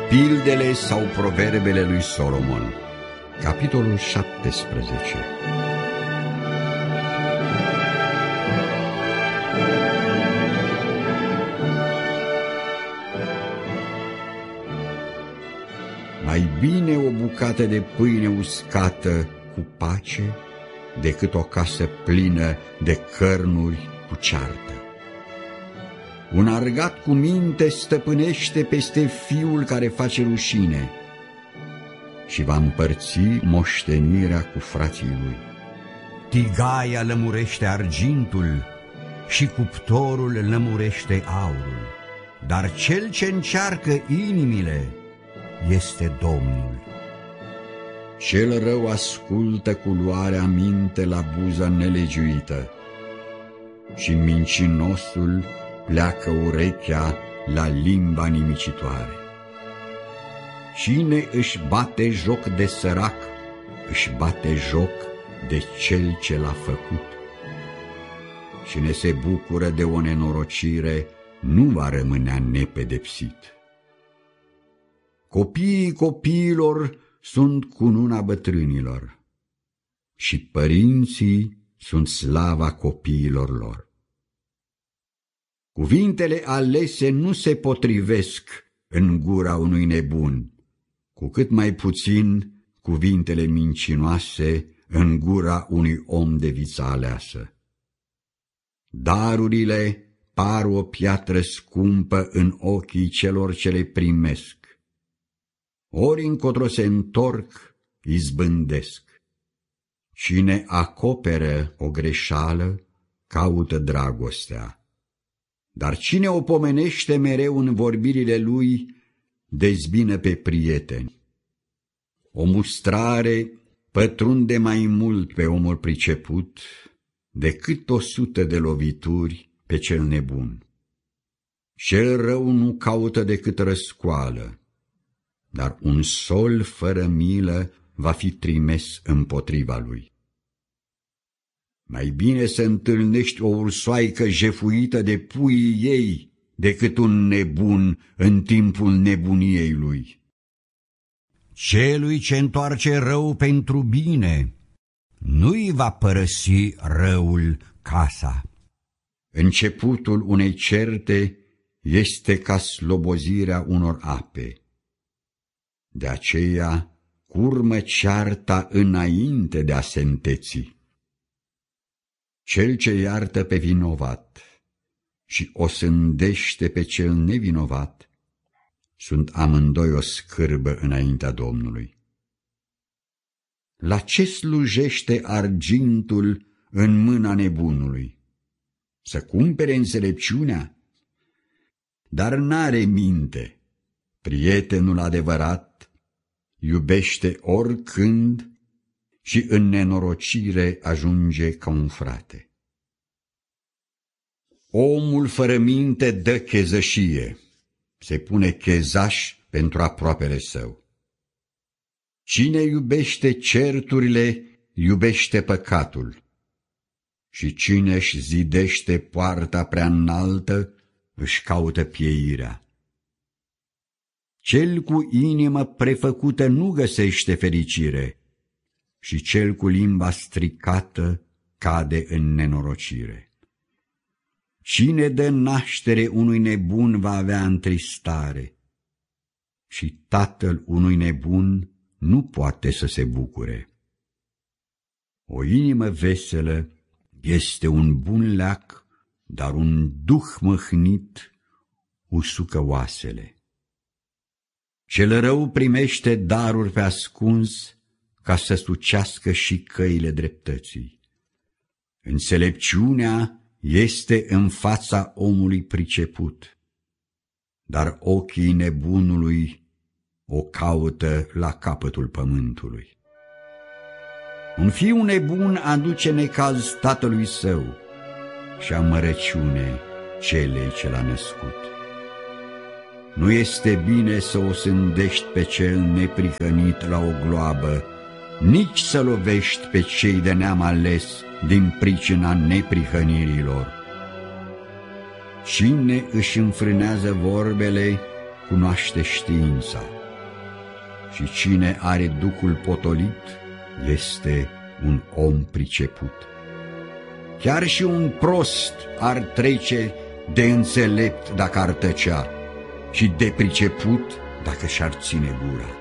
Pildele sau proverbele lui Solomon, capitolul 17. Mai bine o bucată de pâine uscată cu pace decât o casă plină de cărnuri cu ceartă. Un argat cu minte stăpânește peste fiul care face rușine și va împărți moștenirea cu frații lui. Tigaia lămurește argintul și cuptorul lămurește aurul, dar cel ce încearcă inimile este Domnul. Cel rău ascultă cu luarea minte la buza nelegiuită și mincinosul pleacă urechea la limba nimicitoare. Cine își bate joc de sărac, își bate joc de cel ce l-a făcut. Cine se bucură de o nenorocire nu va rămânea nepedepsit. Copiii copiilor sunt cununa bătrânilor și părinții sunt slava copiilor lor. Cuvintele alese nu se potrivesc în gura unui nebun, cu cât mai puțin cuvintele mincinoase în gura unui om de viță aleasă. Darurile par o piatră scumpă în ochii celor ce le primesc. Ori încotro se întorc, izbândesc. Cine acoperă o greșeală, caută dragostea. Dar cine o pomenește mereu în vorbirile lui, dezbină pe prieteni. O mustrare pătrunde mai mult pe omul priceput decât 100 de lovituri pe cel nebun. Cel rău nu caută decât răscoală, dar un sol fără milă va fi trimis împotriva lui. Mai bine să întâlnești o ursoaică jefuită de puii ei decât un nebun în timpul nebuniei lui. Celui ce întoarce rău pentru bine, nu-i va părăsi răul casa. Începutul unei certe este ca slobozirea unor ape. De aceea curmă cearta înainte de a se înteți. Cel ce iartă pe vinovat și o sândește pe cel nevinovat, sunt amândoi o scârbă înaintea Domnului. La ce slujește argintul în mâna nebunului? Să cumpere înțelepciunea? Dar n-are minte. Prietenul adevărat iubește oricând și în nenorocire ajunge ca un frate. Omul fără minte dă chezășie, se pune chezaș pentru aproapele său. Cine iubește certurile, iubește păcatul, și cine își zidește poarta prea înaltă, își caută pieirea. Cel cu inimă prefăcută nu găsește fericire, și cel cu limba stricată cade în nenorocire. Cine dă naștere unui nebun va avea întristare, și tatăl unui nebun nu poate să se bucure. O inimă veselă este un bun leac, dar un duh mâhnit usucă oasele. Cel rău primește daruri pe ascuns, ca să sucească și căile dreptății. Înțelepciunea este în fața omului priceput, dar ochii nebunului o caută la capătul pământului. Un fiu nebun aduce necaz tatălui său și amărăciune celei ce l-a născut. Nu este bine să o sândești pe cel neprihănit la o gloabă, nici să lovești pe cei de neam ales din pricina neprihănirilor. Cine își înfrânează vorbele, cunoaște știința, și cine are duhul potolit este un om priceput. Chiar și un prost ar trece de înțelept dacă ar tăcea și de priceput dacă și-ar ține gura.